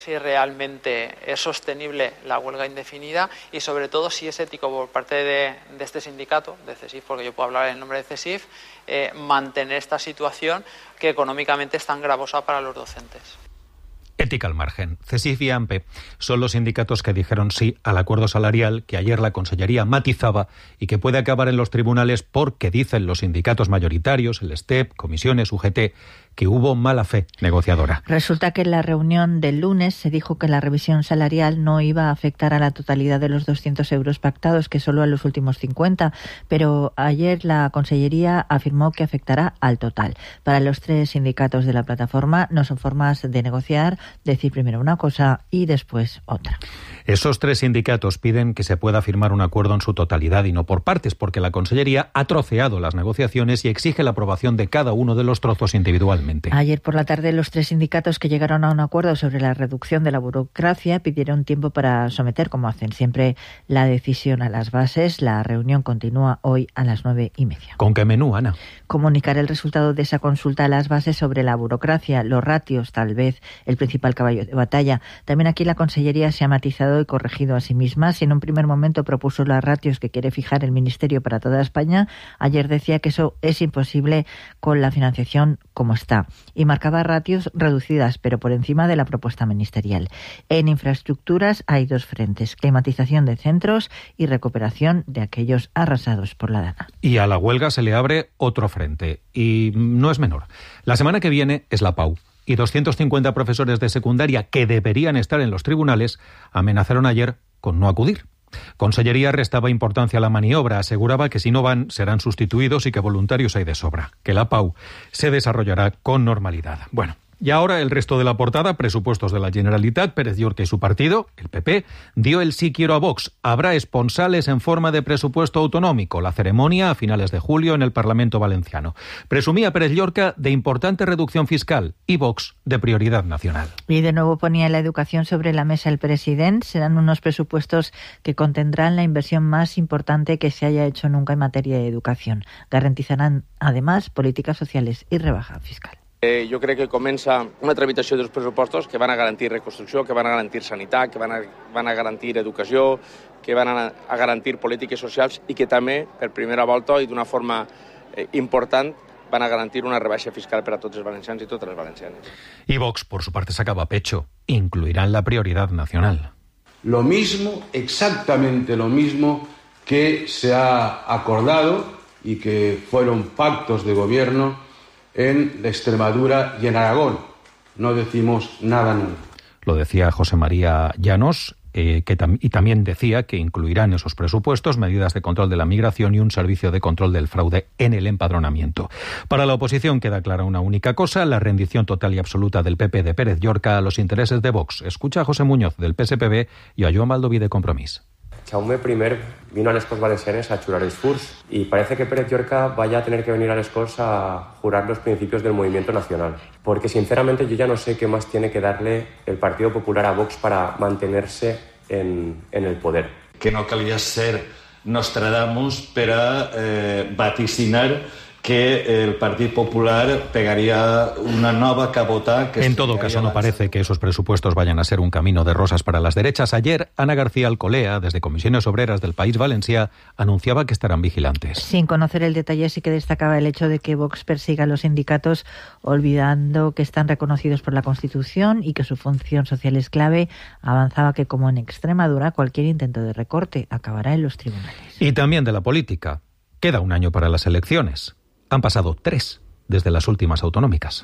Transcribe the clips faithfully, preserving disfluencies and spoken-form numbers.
si realmente es sostenible la huelga indefinida y sobre todo si es ético por parte de, de este sindicato, de CESIF, porque yo puedo hablar en nombre de CESIF, eh, mantener esta situación que económicamente es tan gravosa para los docentes. Ética al margen. CESIF y AMPE son los sindicatos que dijeron sí al acuerdo salarial que ayer la Consellería matizaba y que puede acabar en los tribunales porque dicen los sindicatos mayoritarios, el STEP, comisiones, U G T, que hubo mala fe negociadora. Resulta que en la reunión del lunes se dijo que la revisión salarial no iba a afectar a la totalidad de los doscientos euros pactados, que solo a los últimos cincuenta, pero ayer la Consellería afirmó que afectará al total. Para los tres sindicatos de la plataforma no son formas de negociar, decir primero una cosa y después otra. Esos tres sindicatos piden que se pueda firmar un acuerdo en su totalidad y no por partes, porque la Consellería ha troceado las negociaciones y exige la aprobación de cada uno de los trozos individualmente. Ayer por la tarde los tres sindicatos que llegaron a un acuerdo sobre la reducción de la burocracia pidieron tiempo para someter, como hacen siempre, la decisión a las bases. La reunión continúa hoy a las nueve y media. ¿Con qué menú, Ana? Comunicar el resultado de esa consulta a las bases sobre la burocracia, los ratios, tal vez el principal caballo de batalla. También aquí la Consellería se ha matizado y corregido a sí misma. Si en un primer momento propuso los ratios que quiere fijar el Ministerio para toda España, ayer decía que eso es imposible con la financiación como está. Y marcaba ratios reducidas, pero por encima de la propuesta ministerial. En infraestructuras hay dos frentes: climatización de centros y recuperación de aquellos arrasados por la Dana. Y a la huelga se le abre otro frente, y no es menor. La semana que viene es la PAU, y doscientos cincuenta profesores de secundaria que deberían estar en los tribunales amenazaron ayer con no acudir. Consellería restaba importancia a la maniobra, aseguraba que si no van serán sustituidos y que voluntarios hay de sobra, que la PAU se desarrollará con normalidad. Bueno, y ahora el resto de la portada, presupuestos de la Generalitat. Pérez Llorca y su partido, el P P, dio el sí quiero a Vox. Habrá esponsales en forma de presupuesto autonómico. La ceremonia a finales de julio en el Parlamento valenciano. Presumía Pérez Llorca de importante reducción fiscal y Vox de prioridad nacional. Y de nuevo ponía la educación sobre la mesa el presidente. Serán unos presupuestos que contendrán la inversión más importante que se haya hecho nunca en materia de educación. Garantizarán, además, políticas sociales y rebaja fiscal. Eh, jo crec que comença una tramitació dels pressupostos que van a garantir reconstrucció, que van a garantir sanitat, que van a, van a garantir educació, que van a, a garantir polítiques socials i que també, per primera volta i d'una forma eh, important, van a garantir una rebaixa fiscal per a tots els valencians i totes les valencianes. Y Vox, por su parte, sacaba pecho. Incluirán la prioridad nacional. Lo mismo, exactamente lo mismo que se ha acordado y que fueron pactos de gobierno en Extremadura y en Aragón. No decimos nada nuevo. Lo decía José María Llanos, eh, que tam- y también decía que incluirán esos presupuestos medidas de control de la migración y un servicio de control del fraude en el empadronamiento. Para la oposición queda clara una única cosa: la rendición total y absoluta del P P de Pérez Llorca a los intereses de Vox. Escucha a José Muñoz del P S P B y a Joan Baldoví de Compromís. Jaume I vino a les Corts Valencianes a jurar els furs y parece que Pérez Llorca vaya a tener que venir a les Corts a jurar los principios del movimiento nacional. Porque sinceramente yo ya no sé qué más tiene que darle el Partido Popular a Vox para mantenerse en, en el poder. Que no calia ser Nostradamus per a eh, vaticinar que el Partido Popular pegaría una nova cabota. Que en todo caso, no parece que esos presupuestos vayan a ser un camino de rosas para las derechas. Ayer, Ana García Alcolea, desde Comisiones Obreras del País Valencià, anunciaba que estarán vigilantes. Sin conocer el detalle, sí que destacaba el hecho de que Vox persiga a los sindicatos, olvidando que están reconocidos por la Constitución y que su función social es clave. Avanzaba que, como en Extremadura, cualquier intento de recorte acabará en los tribunales. Y también de la política. Queda un año para las elecciones. Han pasado tres desde las últimas autonómicas.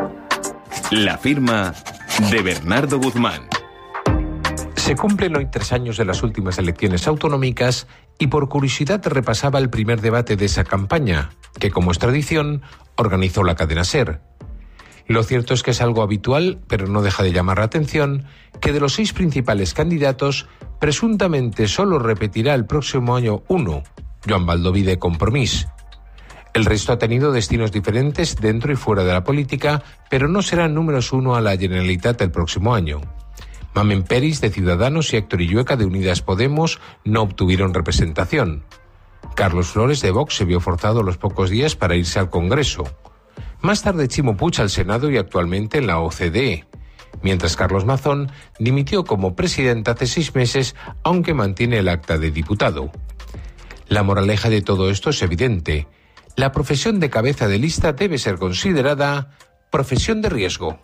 La firma de Bernardo Guzmán. Se cumplen hoy tres años de las últimas elecciones autonómicas y por curiosidad repasaba el primer debate de esa campaña, que como es tradición, organizó la cadena SER. Lo cierto es que es algo habitual, pero no deja de llamar la atención, que de los seis principales candidatos, presuntamente solo repetirá el próximo año uno, Joan Baldoví de Compromís. El resto ha tenido destinos diferentes dentro y fuera de la política, pero no serán números uno a la Generalitat el próximo año. Mamen Peris de Ciudadanos y Héctor Illueca de Unidas Podemos no obtuvieron representación. Carlos Flores de Vox se vio forzado a los pocos días para irse al Congreso. Más tarde Chimo Puig al Senado y actualmente en la O C D E. mientras Carlos Mazón dimitió como presidente hace seis meses, aunque mantiene el acta de diputado. La moraleja de todo esto es evidente. La profesión de cabeza de lista debe ser considerada professió de riesgo.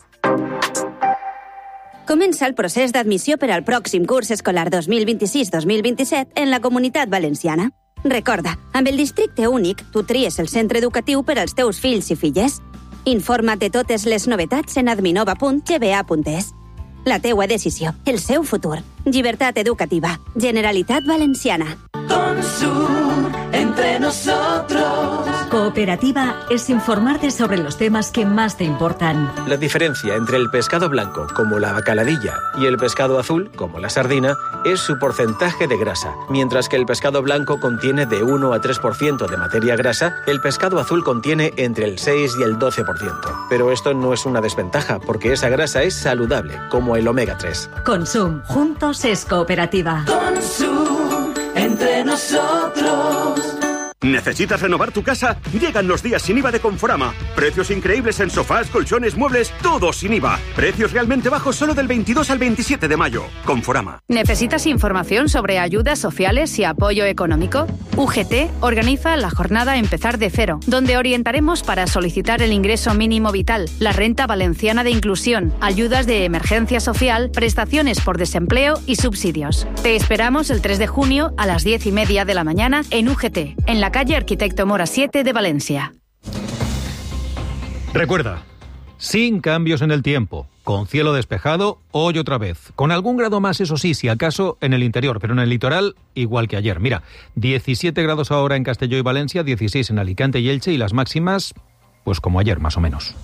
Comença el procés d'admissió per al pròxim curs escolar dos mil vint-i-sis dos mil vint-i-set en la Comunitat Valenciana. Recorda, amb el districte únic, tu tries el centre educatiu per als teus fills i filles. Informa't de totes les novetats en adminova punt g b a punt es. La teua decisió, el seu futur. Llibertat educativa. Generalitat Valenciana. Consum entre nosotros. Cooperativa es informarte sobre los temas que más te importan. La diferencia entre el pescado blanco, como la bacaladilla, y el pescado azul, como la sardina, es su porcentaje de grasa. Mientras que el pescado blanco contiene de uno a tres por ciento de materia grasa, el pescado azul contiene entre el seis y el doce por ciento. Pero esto no es una desventaja, porque esa grasa es saludable, como el omega tres. Consum, juntos es cooperativa. Consum, entre nosotros. ¿Necesitas renovar tu casa? Llegan los días sin I V A de Conforama. Precios increíbles en sofás, colchones, muebles, todo sin I V A. Precios realmente bajos solo del veintidós al veintisiete de mayo. Conforama. ¿Necesitas información sobre ayudas sociales y apoyo económico? U G T organiza la jornada Empezar de Cero, donde orientaremos para solicitar el ingreso mínimo vital, la renta valenciana de inclusión, ayudas de emergencia social, prestaciones por desempleo y subsidios. Te esperamos el tres de junio a las diez y media de la mañana en U G T, en la calle Arquitecto Mora siete de Valencia. Recuerda, sin cambios en el tiempo, con cielo despejado, hoy otra vez. Con algún grado más, eso sí, si acaso en el interior, pero en el litoral, igual que ayer. Mira, diecisiete grados ahora en Castelló y Valencia, dieciséis en Alicante y Elche, y las máximas, pues como ayer, más o menos.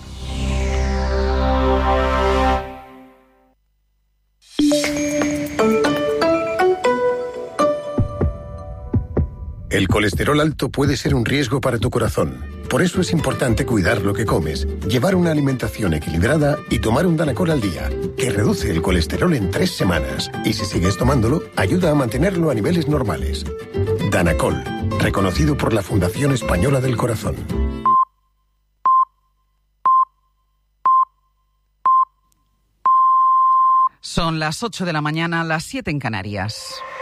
El colesterol alto puede ser un riesgo para tu corazón. Por eso es importante cuidar lo que comes, llevar una alimentación equilibrada y tomar un Danacol al día, que reduce el colesterol en tres semanas. Y si sigues tomándolo, ayuda a mantenerlo a niveles normales. Danacol, reconocido por la Fundación Española del Corazón. Son las ocho de la mañana, las siete en Canarias.